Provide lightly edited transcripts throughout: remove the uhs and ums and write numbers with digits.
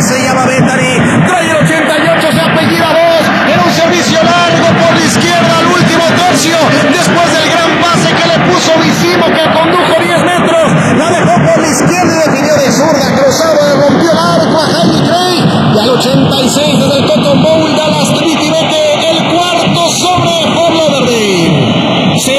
se llama Bethany, trae el 88, se apellida Voss, en un servicio largo por la izquierda al último tercio, después del gran pase que le puso Visimo, que condujo 10 metros, la dejó por la izquierda y definió de zurda, cruzado, rompió el arco a Hailey Craig, y al 86 desde el Cotton Bowl, Dallas Trinity mete el cuarto sobre Fort Lauderdale. Sí,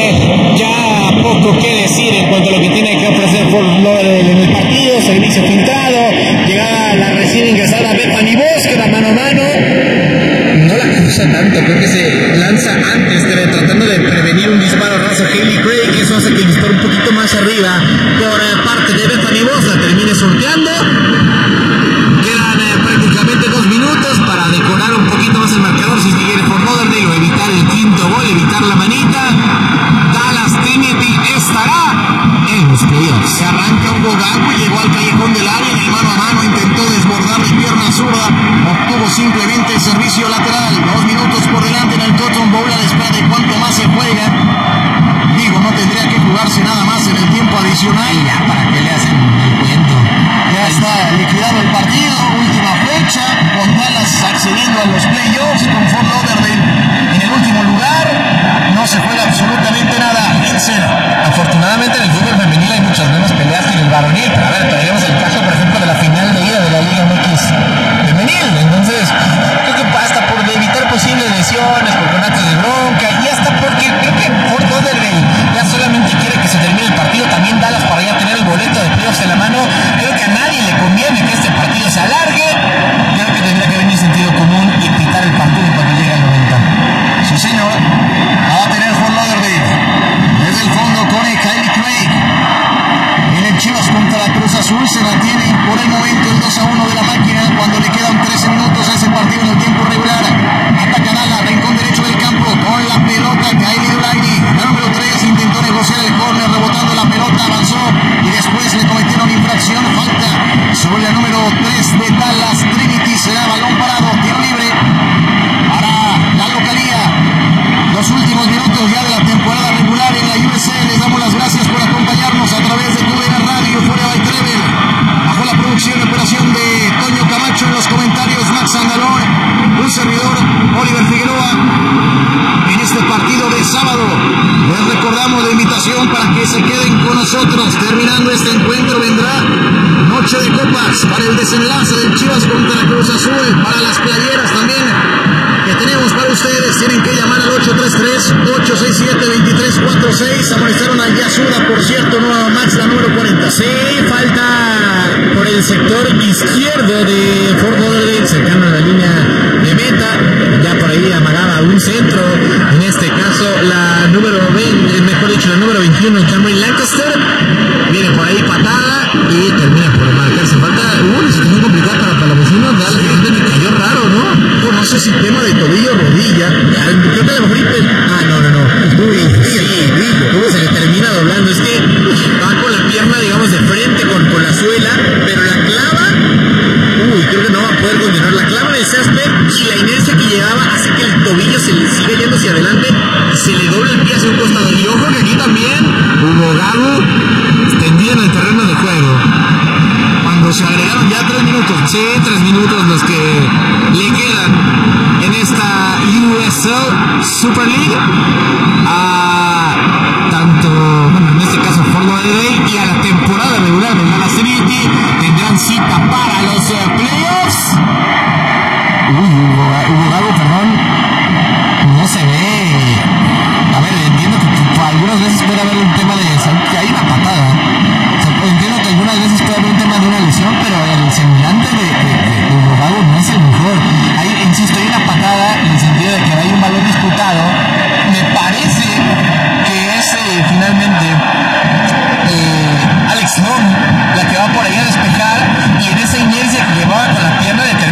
ya poco que decir en cuanto a lo que tiene que ofrecer Fort Lauderdale en el partido. Servicio filtrado, llegada la recién ingresada Bethany Voss, que da mano a mano, no la cruza tanto, creo que se lanza antes, tratando de prevenir un disparo raso Hailey Craig, y eso hace que el disparo un poquito más arriba por parte de Bethany Voss la termine sorteando. Quedan prácticamente 2 minutos para decorar un poquito más el marcador si se quiere Fort Lauderdale, o evitar el quinto gol, evitar la manita. Dallas Trinity estará en los playoffs. Se arranca un Boganco y llegó al callejón del área, y mano a mano intentó desbordar de pierna zurda, obtuvo simplemente el servicio lateral. 2 minutos por delante en el Cotton Bowl, a la espera de cuánto más se juega. Digo, no tendría que jugarse nada más en el tiempo adicional. Y ya, ¿para qué le hacen el cuento? Ya está liquidado el partido, última fecha, con Dallas accediendo a los playoffs, con Fort Lauderdale en el último lugar. No se juega absolutamente nada en cero. Afortunadamente en el fútbol femenil hay muchas menos peleas que en el varonil. A ver, traemos el caso, por ejemplo, de la final de ida de la Liga MX femenil. Entonces, creo que hasta por evitar posibles lesiones, por conatos de bronca, y hasta porque creo que Fort Lauderdale ya solamente quiere que se termine el partido, también Dallas para ya tener el boleto de playoffs en la mano. Creo que a nadie le conviene que este partido se alargue. Creo que tendría que venir sentido común y quitar el partido cuando llegue al 90. Sí, señor. Va a tener Fort Lauderdale desde el fondo con Hailey Craig. En el Chivas contra la Cruz Azul se mantiene por el momento el 2-1 de la máquina cuando le quedan 13 minutos a ese partido en el tiempo regular. Ataca Dallas, rincón derecho del campo con la pelota. Kylie Dulaini, la número 3, intentó negociar el córner, rebotando la pelota, avanzó y después le cometieron infracción, falta sobre la número 3 de Dallas Trinity. Será balón parado, tiro libre para la localía. Los últimos minutos ya de la temporada regular en la USA. Les damos las gracias por acompañarnos a través de QDN Radio, Fuera by Trevel, bajo la producción y operación de Toño Camacho, en los comentarios Max Andalón, un servidor Oliver Figueroa. En este partido de sábado les recordamos la invitación para que se queden con nosotros. Terminando este encuentro vendrá noche de copas para el desenlace del Chivas contra la Cruz Azul, para las playeras también que tenemos para ustedes. Tienen que llamar al 833-867-2346. Amonestaron a Yasuda, por cierto, no a Max, la número 40. Sí, falta por el sector izquierdo de Fort Lauderdale, cercano a la línea de meta. Ya por ahí amagaba un centro, en este caso la número 20, mejor dicho, la número 21, Cameron Lancaster. Viene por ahí patada y termina por marcarse falta. Una situación complicada para los vecinos. La gente me cayó raro, ¿no? No sé si tema de tobillo o rodilla. Creo que a lo mejor no. Uy, sí, ¿cómo se le termina doblando? Es que va con la pierna, digamos, de frente con la suela, pero la clava. Uy, creo que no va a poder continuar. La clava en el césped y la inercia que llevaba hace que el tobillo se le siga yendo hacia adelante y se le doble el pie hacia un costado. Y ojo que aquí también hubo Gago extendido en el terreno de juego. Cuando se agregaron ya 3 minutos, sí, 3 minutos los que le quedan en esta USL Super League a tanto, bueno, en este caso Fort Lauderdale, y a la temporada regular de Dallas Trinity. Tendrán cita para los playoffs. Hugo Gago, perdón, no se ve. A ver, entiendo que algunas veces puede haber un tema de salud, que hay una patada. O sea, entiendo que algunas veces puede haber un tema de una lesión, pero el semblante de Hugo Gago no es el mejor. Ahí, insisto, hay una patada en el sentido de que hay un balón disputado. Me parece que es finalmente Alex Long la que va por ahí a despejar, y en esa inercia que llevaba con la pierna de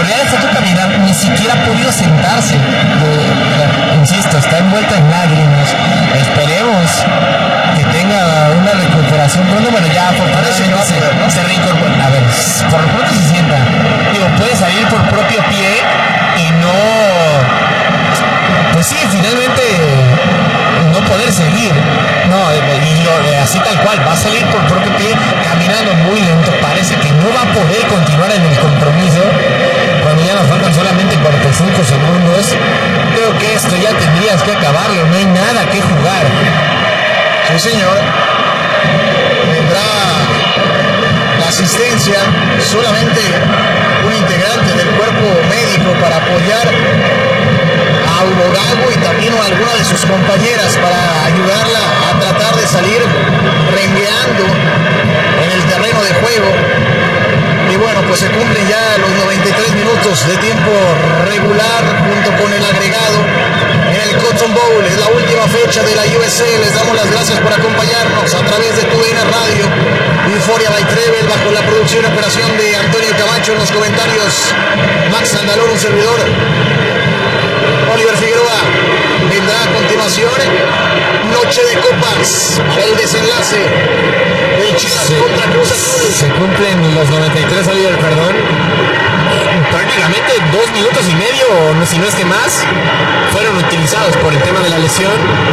ya está tu caminar, ni siquiera ha podido sentarse. Insisto, está envuelta en lágrimas. Esperemos que tenga una recuperación pronto, pero ya afortunadamente se reincorpora. A ver, por lo pronto se sienta. Digo, puede salir por propio pie y no... Pues sí, finalmente no poder seguir. No, así tal cual, va a salir por propio pie caminando muy lento. Parece que no va a poder continuar en el compromiso cuando ya nos faltan solamente 45 segundos. Creo que esto ya tendrías que acabarlo, no hay nada que jugar. Sí, señor. Vendrá la asistencia, solamente un integrante del cuerpo médico para apoyar a Hugo Gago y también a alguna de sus compañeras para ayudarla a tratar de salir rengueando en el terreno de juego. Y bueno, pues se cumplen ya los 93 minutos de tiempo regular junto con el agregado en el Cotton Bowl. Es la última fecha de la USA. Les damos las gracias por acompañarnos a través de TUDN Radio, Euphoria by Trevel, bajo la producción y operación de Antonio Camacho. En los comentarios, Max Andalón, un servidor, Oliver Figueroa. Vendrá a continuación Noche de Copas, el desenlace de Chivas contra Cruz Azul. Se cumplen los 93, Oliver, perdón. Prácticamente 2 minutos y medio, si no es que más, fueron utilizados por el tema de la lesión.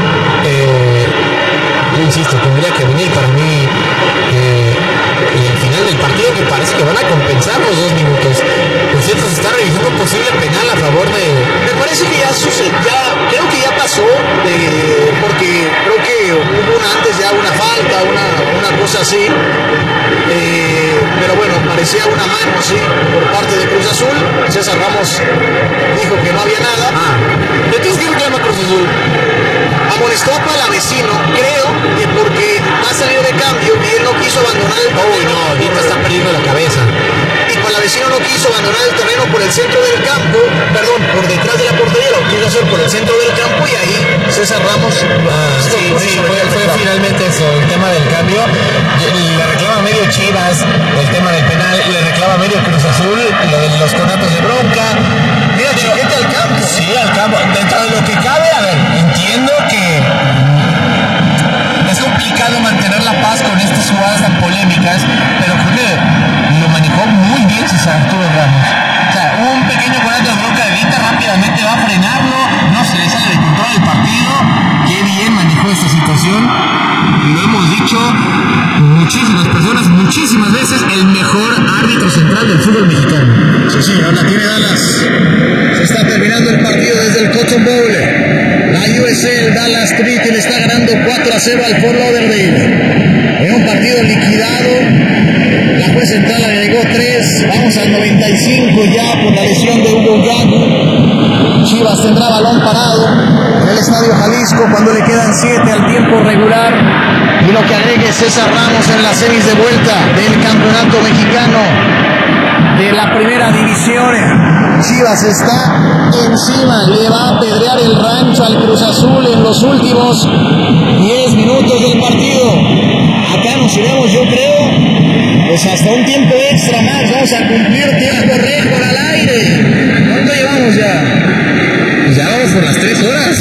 Yo insisto, tendría que venir para mí el final del partido, que parece que van a compensar los 2 minutos. Por cierto, se está revisando un posible penal a favor de... Me parece que ya sucedió, creo que ya pasó, porque creo que hubo antes ya una falta, una cosa así. Pero bueno, parecía una mano así por parte de Cruz Azul. César Ramos dijo que no había nada. Entonces, ¿qué reclama Cruz Azul? Amonestó a Palavecino, creo que porque ha salido de cambio y él no quiso abandonar el terreno. Uy, no, Dita está perdiendo la cabeza. Y Palavecino no quiso abandonar el terreno por el centro del campo, perdón, por detrás de la portería, lo quiso hacer por el centro del campo y ahí César Ramos... fue finalmente eso, el tema del cambio. Le reclama medio Chivas el tema del penal, le reclama medio Cruz Azul lo de los conatos de bronca. Mira, Chiquete al campo. Sí, al campo. Dentro de lo que cabe, a ver, entiendo que es complicado mantener la paz con estas jugadas tan polémicas, pero creo que lo manejó muy bien César Arturo Ramos. O sea, un pequeño conato de bronca de Vita, rápidamente va a frenarlo, no se le sale de control el partido. Qué bien manejó esta situación. Lo hemos dicho muchísimas personas, muchísimas veces, el mejor árbitro central del fútbol mexicano. Sí, señor, la tiene Dallas. Se está terminando el partido desde el Cotton Bowl. La USA, el Dallas Street, le está ganando 4-0 al Fort Lauderdale. En un partido liquidado. La juez central agregó 3. Vamos al 95 ya por la lesión de Hugo Gago. Chivas tendrá balón parado en el Estadio Jalisco cuando le quedan 7 al tiempo regular. Y lo que agregue César Ramos en las semis de vuelta del campeonato mexicano de la primera división. Chivas está encima, le va a apedrear el rancho al Cruz Azul en los últimos 10 minutos del partido. Acá nos iremos, yo creo, pues hasta un tiempo extra más. Vamos a cumplir tiempo récord al aire. ¿Cuánto llevamos ya? Pues ya vamos por las 3 horas.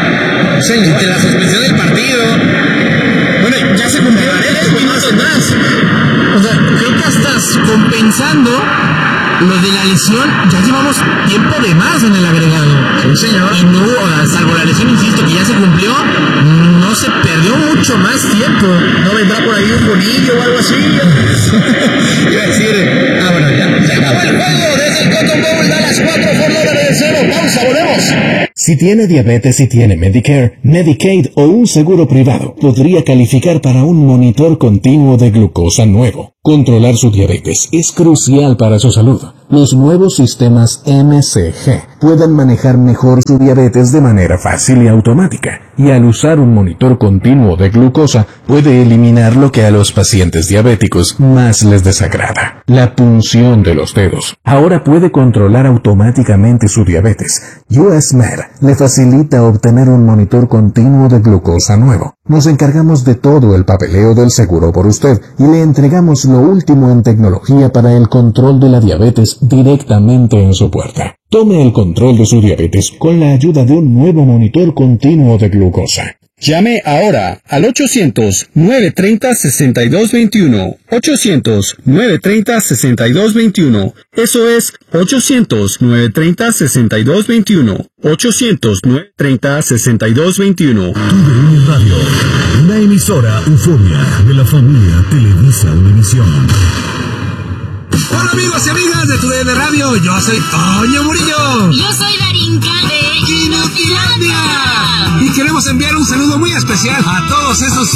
De la suspensión del partido. Bueno, ya se cumplieron 3 minutos más. O sea, creo que estás compensando lo de la lesión. Ya llevamos tiempo de más en el agregado. Sí, señor. Y no, salvo la lesión, insisto, que ya se cumplió, no se perdió mucho más tiempo. ¿No vendrá por ahí un bonillo o algo así? Iba a decir, bueno, ya. Se acabó el juego desde el Cotton Bowl, Dallas 4, Fort Lauderdale 0. Pausa, volvemos. Si tiene diabetes y tiene Medicare, Medicaid o un seguro privado, podría calificar para un monitor continuo de glucosa nuevo. Controlar su diabetes es crucial para su salud. Los nuevos sistemas MCG pueden manejar mejor su diabetes de manera fácil y automática, y al usar un monitor continuo de glucosa puede eliminar lo que a los pacientes diabéticos más les desagrada: la punción de los dedos. Ahora puede controlar automáticamente su diabetes. US Med le facilita obtener un monitor continuo de glucosa nuevo. Nos encargamos de todo el papeleo del seguro por usted y le entregamos lo último en tecnología para el control de la diabetes directamente en su puerta. Tome el control de su diabetes con la ayuda de un nuevo monitor continuo de glucosa. Llame ahora al 800-930-6221. 800-930-6221. Eso es 800-930-6221. 800-930-6221. TUDN Radio, una emisora Euforia de la familia Televisa Univisión. Hola amigos y amigas de TUDN Radio, yo soy Toño Murillo. Yo soy Darinka de Inofilandia. Y queremos enviar un saludo muy especial a todos esos